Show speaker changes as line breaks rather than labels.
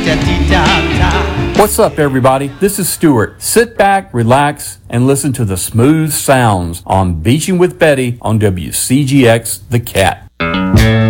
What's up, everybody? This is Stuart. Sit back, relax, and listen to the smooth sounds on Beaching with Betty on WCGX The Cat.